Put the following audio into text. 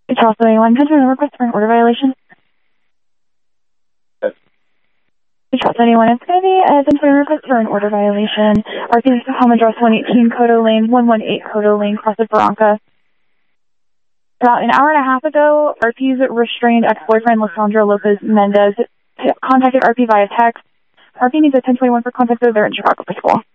Charles 71, can I request for an order violation? Charles 71, it's going to be a 1020 request for an order violation. RP home address 118 Coto Lane, 118 Coto Lane, Casa Barranca. About an hour and a half ago, RP's restrained ex-boyfriend, Lissandro Lopez Mendez, contacted RP via text. RP needs a 1021 for contact over there in Chicago for school.